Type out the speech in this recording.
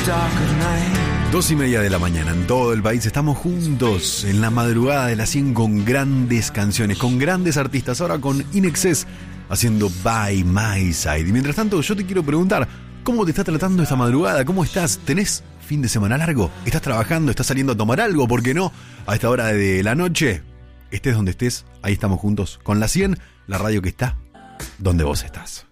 2:30 de la mañana en todo el país. Estamos juntos en la madrugada de las 100 con grandes canciones, con grandes artistas. Ahora con In Excess haciendo By My Side. Y mientras tanto yo te quiero preguntar, ¿cómo te está tratando esta madrugada? ¿Cómo estás? ¿Tenés fin de semana largo? ¿Estás trabajando? ¿Estás saliendo a tomar algo? ¿Por qué no? A esta hora de la noche, estés donde estés, ahí estamos juntos con la 100, la radio que está donde vos estás.